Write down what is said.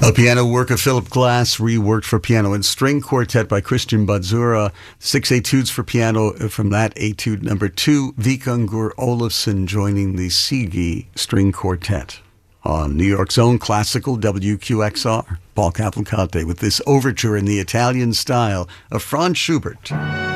A piano work of Philip Glass, reworked for piano and string quartet by Christian Badzura. 6 etudes for piano from that etude number 2, Vikingur Olafsson joining the Sigi String Quartet. On New York's own classical WQXR, Paul Cavalcante with this overture in the Italian style of Franz Schubert.